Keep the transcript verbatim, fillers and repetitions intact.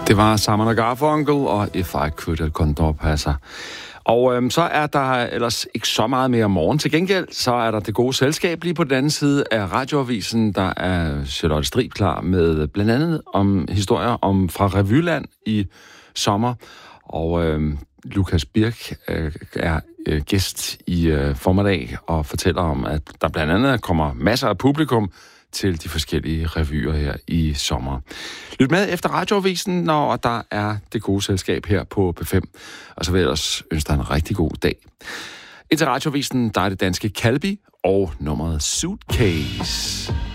Det var Simon & Garfunkel og If I Could Condorpasser. Og øhm, så er der ellers ikke så meget mere om morgen. Til gengæld så er der det gode selskab lige på den anden side af radioavisen. Der er Charlotte Strib klar med blandt andet om historier om fra Revyland i sommer. Og øhm, Lukas Birk øh, er øh, gæst i øh, formiddag og fortæller om, at der blandt andet kommer masser af publikum til de forskellige revyer her i sommer. Lyt med efter radioavisen, når der er det gode selskab her på P fem. Og så vil jeg ellers ønske dig en rigtig god dag. Indtil radioavisen, der er det danske Calbi og nummeret Suitcase.